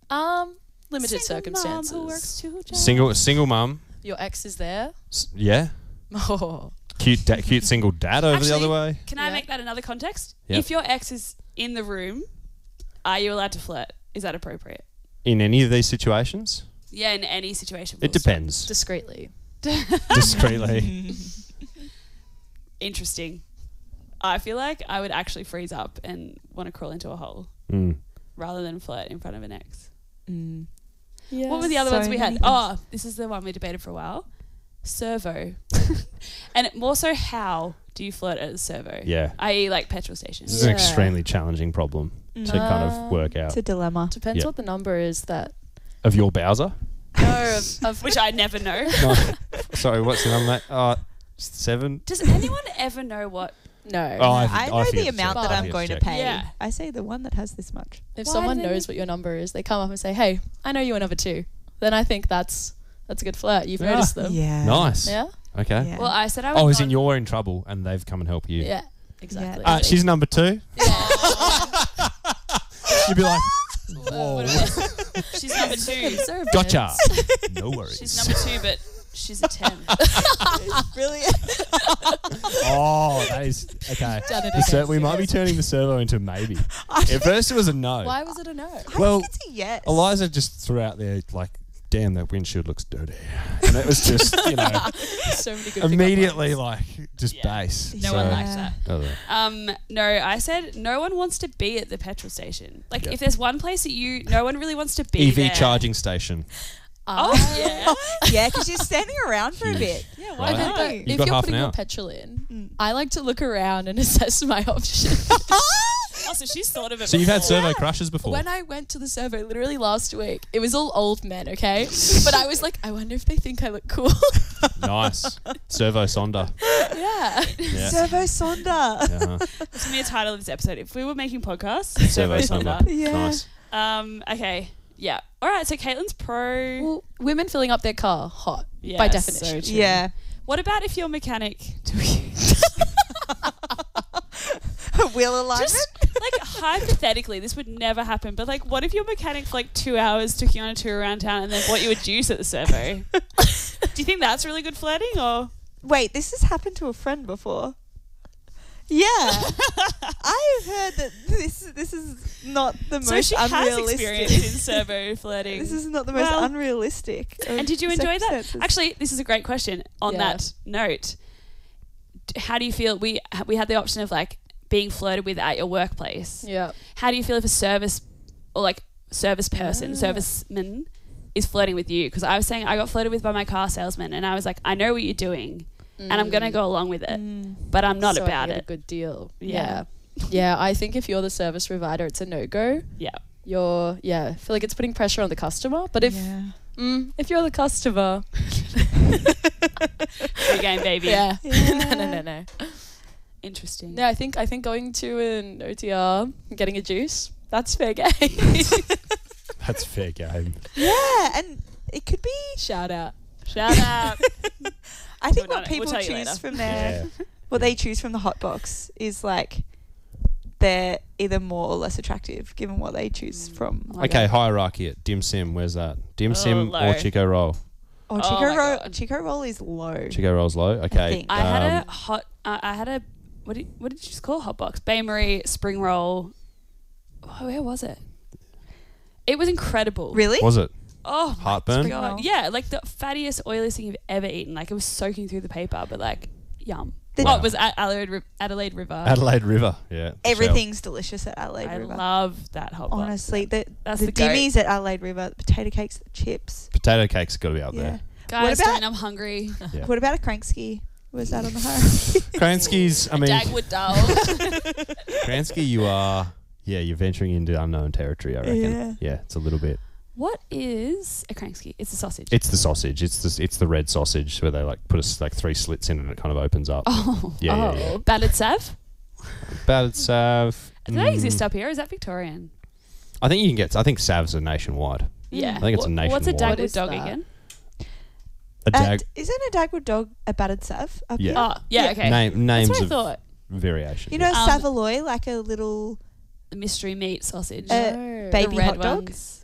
Limited circumstances. Mom who works 2 jobs. Single mum. Your ex is there. Yeah. Oh. Cute single dad over the Actually, other way. Can I make that another context? Yep. If your ex is in the room, are you allowed to flirt? Is that appropriate? In any of these situations? Yeah, in any situation. It depends. Discreetly. Discreetly. Interesting. I feel like I would actually freeze up and want to crawl into a hole rather than flirt in front of an ex. Yeah. What were the other So ones we had? many things. Oh, this is the one we debated for a while. Servo. And more so, how do you flirt at a servo? Yeah. I.e. like petrol stations. This is an extremely challenging problem to kind of work out. It's a dilemma. Depends Yeah. what the number is that. Of your Bowser? No, of Which I never know. No. Sorry, what's the number, mate? 7? Does anyone ever know what? no. Oh, I know forget the to amount check. that I I'm forget going to check. pay. Yeah. I say the one that has this much. If Why someone do they knows what your number is, they come up and say, "Hey, I know you are number 2." Then I think that's a good flirt. You've noticed them. Yeah. Nice. Yeah. Okay. Yeah. Well, I said I would. Oh, as not- in you're in trouble and they've come and helped you. Yeah. Exactly. She's number 2. You'd be like, Whoa. She's number 2. So gotcha. No worries. She's number 2, but she's a 10. Brilliant. Oh, that is okay. Done it The again. we might be turning the servo into a maybe. At first, it was a no. Why was it a no? Well, I think it's a yes. Eliza just threw out there like, "Damn, that windshield looks dirty," and it was just So many good immediately pickup lines. like just Yeah. base. No So- one likes that. Oh, No, I said no one wants to be at the petrol station. Like, Yep. if there's one place that no one really wants to be EV there. charging station. Oh, yeah. Yeah, because you're standing around for a Huge. bit. Yeah, Right. why Okay, not? but You've if got you're half putting an your hour. petrol in, I like to look around and assess my options. Also, she's thought of it So you've had before. servo crushes before? When I went to the servo literally last week, it was all old men, okay? But I was like, I wonder if they think I look cool. Nice. Servo Sonda. Yeah. Yeah. Servo Sonda. Uh-huh. That's going to be the title of this episode. If we were making podcasts, Servo Servo Sonda. Sonda. Yeah. Nice. Okay. Yeah. All right. So Caitlin's pro. Well, women filling up their car, hot, Yeah, by so definition. true. Yeah. What about if your mechanic Wheel alignment. just like hypothetically, this would never happen, but like, what if your mechanic for like 2 hours took you on a tour around town and then bought you a juice at the servo? Do you think that's really good flirting, or? Wait, this has happened to a friend before. Yeah. I've heard that this is not the So most she has unrealistic. experience in servo flirting. This is not the most Well, unrealistic. of And did you enjoy that? circumstances. Actually, this is a great question. On Yeah. that note, how do you feel? We had the option of like being flirted with at your workplace. Yeah. How do you feel if a service or like service person, serviceman is flirting with you? Because I was saying I got flirted with by my car salesman, and I was like, I know what you're doing, and I'm gonna go along with it, but I'm not So I about get it. a good deal. Yeah. Yeah, I think if you're the service provider, it's a no-go. Yeah. I feel like it's putting pressure on the customer. But if you're the customer, Free game, baby. yeah. No. Interesting. No, I think going to an OTR and getting a juice, that's fair game. That's fair game. Yeah, and it could be. Shout out. Shout out. I think We'll what tell people you choose later. from their Yeah. what they choose from the hot box is like they're either more or less attractive given what they choose from. Okay, hierarchy at Dim Sim. Where's that? Dim Sim low. or Chico Roll? Oh, Oh Chico my roll. God. Chico roll is low. Chico Roll's low. Okay. think. I had a hot. I had a what did you just call hot box? Bain Marie spring roll. Oh, where was it? It was incredible. Really? Was it Oh my heartburn? Spring god! roll. Yeah, like the fattiest, oiliest thing you've ever eaten. Like it was soaking through the paper, but like yum. The- Oh, it was at Adelaide River. Adelaide River. Yeah. Everything's delicious at Adelaide I River. love that hot box. Honestly, the That's the the goat. dimmies at Adelaide River, the potato cakes, the chips. Potato cake's got to be up Yeah. there. Guys, What about- don't, I'm hungry. Yeah. What about a crankski? Was that on the hierarchy? Kransky's, I mean, Dagwood dull. Kransky, you're venturing into unknown territory, I reckon. Yeah, it's a little bit. What is a cranksky? It's a sausage. It's the sausage. It's the red sausage where they like put like 3 slits in and it kind of opens up. oh, Yeah. battered sav. Battered sav. Do they exist up here? Or is that Victorian? I think you can get. I think savs are nationwide. Yeah. I think it's a What's a nationwide. What Dagwood is dog that? again? A dag. Isn't a Dagwood dog a battered sav? Up Yeah. here? Oh, yeah, okay. Names That's what I of thought. variation. You know, Um, Savaloy, like a little The mystery meat sausage. baby the red hot dog. ones.